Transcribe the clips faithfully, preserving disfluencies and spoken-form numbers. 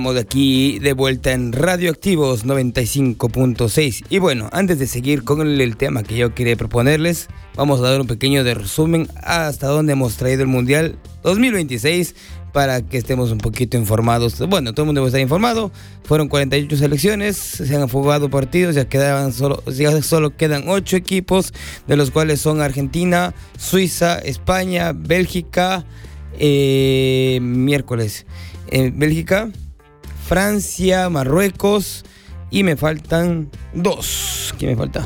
Estamos aquí de vuelta en Radioactivos noventa y cinco punto seis. Y bueno, antes de seguir con el, el tema que yo quería proponerles, vamos a dar un pequeño de resumen hasta dónde hemos traído el Mundial dos mil veintiséis para que estemos un poquito informados. Bueno, todo el mundo debe estar informado. Fueron cuarenta y ocho selecciones, se han jugado partidos, ya quedaban solo, ya solo quedan ocho equipos, de los cuales son Argentina, Suiza, España, Bélgica, eh, miércoles, eh, Bélgica, Francia, Marruecos, y me faltan dos. ¿Quién me falta?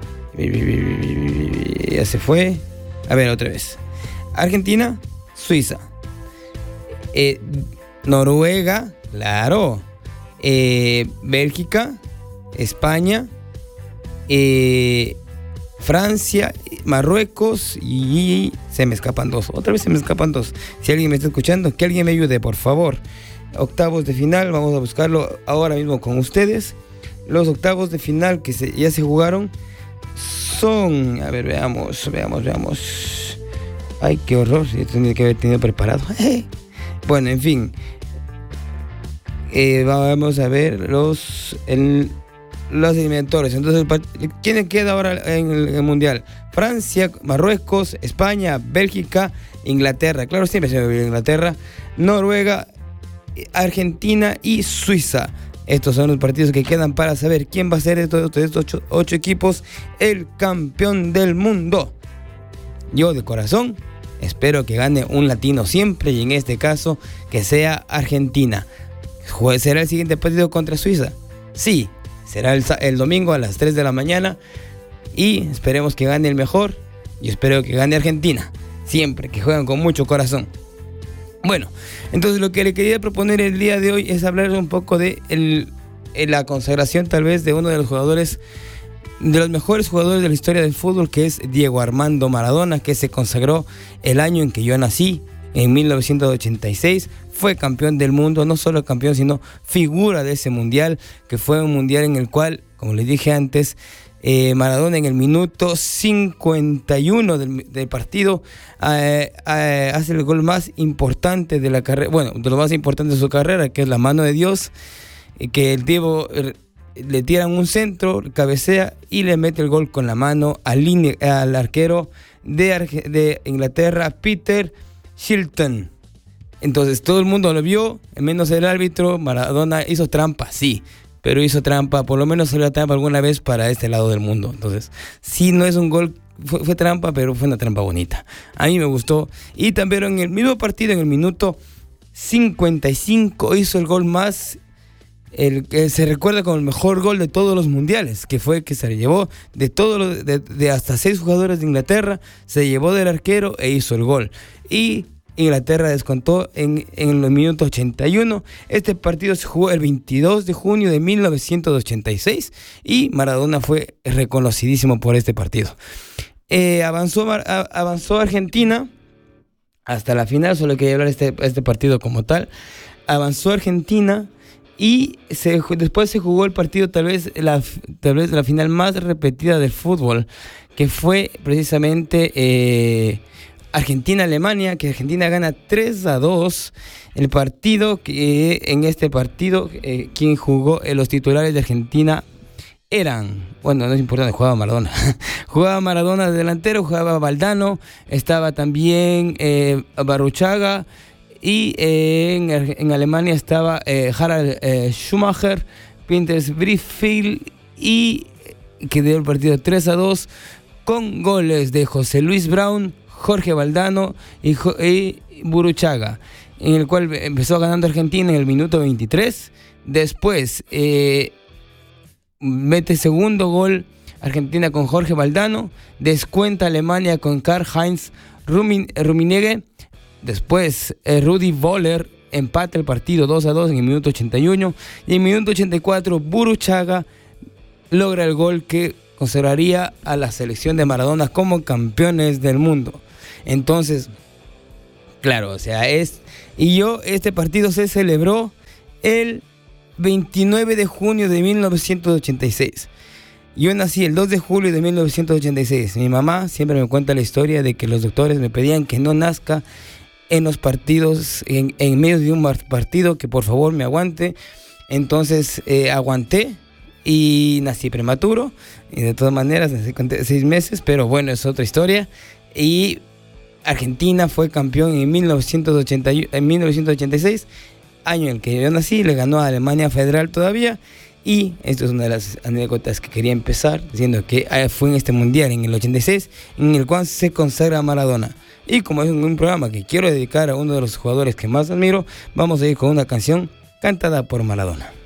Ya se fue. A ver, otra vez. Argentina, Suiza, eh, Noruega, claro, eh, Bélgica, España, eh, Francia, Marruecos, y se me escapan dos. Otra vez se me escapan dos. Si alguien me está escuchando, que alguien me ayude, por favor. Octavos de final, vamos a buscarlo ahora mismo con ustedes. Los octavos de final que se, ya se jugaron son, a ver, veamos, veamos, veamos. Ay, qué horror, yo tenía que haber tenido preparado. Bueno, en fin, eh, vamos a ver los, el, los eliminatorios. Entonces, ¿quién queda ahora en el, en el Mundial? Francia, Marruecos, España, Bélgica, Inglaterra. Claro, siempre se me olvida Inglaterra. Noruega, Argentina y Suiza. Estos son los partidos que quedan para saber quién va a ser de estos, de estos ocho, ocho equipos el campeón del mundo. Yo de corazón espero que gane un latino siempre, y en este caso que sea Argentina. ¿Será el siguiente partido contra Suiza? Sí, será el, el domingo a las tres de la mañana, y esperemos que gane el mejor. Yo espero que gane Argentina siempre, que juegan con mucho corazón. Bueno, entonces lo que le quería proponer el día de hoy es hablar un poco de el, la consagración tal vez de uno de los jugadores, de los mejores jugadores de la historia del fútbol, que es Diego Armando Maradona, que se consagró el año en que yo nací, en mil novecientos ochenta y seis. Fue campeón del mundo, no solo campeón, sino figura de ese mundial, que fue un mundial en el cual, como les dije antes, Eh, Maradona en el minuto cincuenta y uno del, del partido eh, eh, hace el gol más importante de la carrera, bueno, de lo más importante de su carrera, que es la mano de Dios, eh, que el tipo eh, le tiran un centro, cabecea y le mete el gol con la mano al, line, al arquero de, Arge, de Inglaterra, Peter Shilton. Entonces todo el mundo lo vio, menos el árbitro. Maradona hizo trampa, sí, pero hizo trampa, por lo menos salió la trampa alguna vez para este lado del mundo. Entonces, sí, no es un gol, fue, fue trampa, pero fue una trampa bonita. A mí me gustó. Y también en el mismo partido, en el minuto cincuenta y cinco, hizo el gol más, el que se recuerda como el mejor gol de todos los mundiales, que fue que se llevó de todos los, de, de hasta seis jugadores de Inglaterra, se llevó del arquero e hizo el gol. Y Inglaterra descontó en, en los minutos ochenta y uno. Este partido se jugó el veintidós de junio de mil novecientos ochenta y seis, y Maradona fue reconocidísimo por este partido. Eh, avanzó, a, avanzó Argentina hasta la final, solo quería hablar de este, este partido como tal. Avanzó Argentina y se, después se jugó el partido, tal vez, la, tal vez la final más repetida del fútbol, que fue precisamente Eh, Argentina-Alemania, que Argentina gana tres a dos. El partido, que en este partido, eh, quien jugó, eh, los titulares de Argentina eran, bueno, no es importante, jugaba Maradona. Jugaba Maradona de delantero, jugaba Valdano, estaba también eh, Barruchaga, y eh, en, en Alemania estaba eh, Harald eh, Schumacher, Pinters Brieffield, y que dio el partido tres a dos con goles de José Luis Brown, Jorge Valdano y, y Burruchaga, en el cual empezó ganando Argentina en el minuto veintitrés. Después eh, mete segundo gol Argentina con Jorge Valdano, descuenta Alemania con Karl-Heinz Rummenigge. Después eh, Rudi Völler empata el partido dos a dos en el minuto ochenta y uno, y en el minuto ochenta y cuatro Burruchaga logra el gol que consagraría a la selección de Maradona como campeones del mundo. Entonces, claro, o sea, es... Y yo, este partido se celebró el veintinueve de junio de mil novecientos ochenta y seis. Yo nací el dos de julio de mil novecientos ochenta y seis. Mi mamá siempre me cuenta la historia de que los doctores me pedían que no nazca en los partidos, en, en medio de un partido, que por favor me aguante. Entonces eh, aguanté y nací prematuro, y de todas maneras nací con seis meses, pero bueno, es otra historia. Y Argentina fue campeón en mil novecientos ochenta, en mil novecientos ochenta y seis, año en el que yo nací, le ganó a Alemania Federal todavía. Y esto es una de las anécdotas que quería empezar diciendo que fue en este mundial, en el ochenta y seis, en el cual se consagra Maradona. Y como es un programa que quiero dedicar a uno de los jugadores que más admiro, vamos a ir con una canción cantada por Maradona.